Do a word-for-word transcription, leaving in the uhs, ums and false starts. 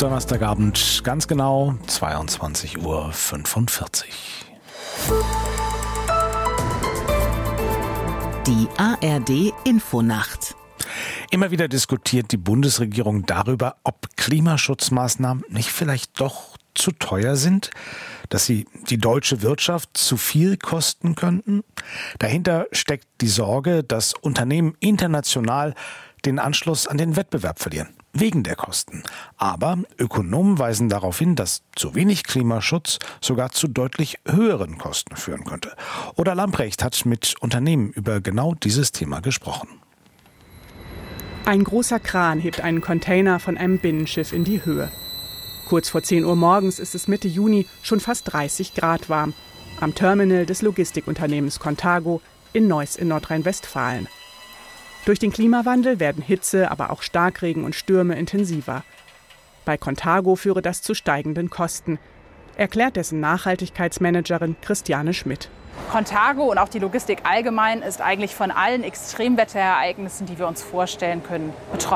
Donnerstagabend, ganz genau zweiundzwanzig Uhr fünfundvierzig. Die A R D-Infonacht. Immer wieder diskutiert die Bundesregierung darüber, ob Klimaschutzmaßnahmen nicht vielleicht doch zu teuer sind, dass sie die deutsche Wirtschaft zu viel kosten könnten. Dahinter steckt die Sorge, dass Unternehmen international den Anschluss an den Wettbewerb verlieren, wegen der Kosten. Aber Ökonomen weisen darauf hin, dass zu wenig Klimaschutz sogar zu deutlich höheren Kosten führen könnte. Oda Lamprecht hat mit Unternehmen über genau dieses Thema gesprochen. Ein großer Kran hebt einen Container von einem Binnenschiff in die Höhe. Kurz vor zehn Uhr morgens ist es Mitte Juni schon fast dreißig Grad warm. Am Terminal des Logistikunternehmens Contago in Neuss in Nordrhein-Westfalen. Durch den Klimawandel werden Hitze, aber auch Starkregen und Stürme intensiver. Bei Contago führe das zu steigenden Kosten, erklärt dessen Nachhaltigkeitsmanagerin Christiane Schmidt. Contago und auch die Logistik allgemein ist eigentlich von allen Extremwetterereignissen, die wir uns vorstellen können, betroffen.